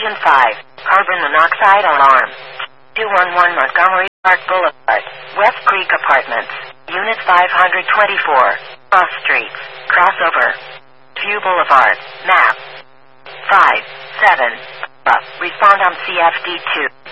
Engine 5, carbon monoxide alarm. 211 Montgomery Park Boulevard, West Creek Apartments, Unit 524, Cross Streets, Crossover. View Boulevard, map. 5, 7, respond on CFD2.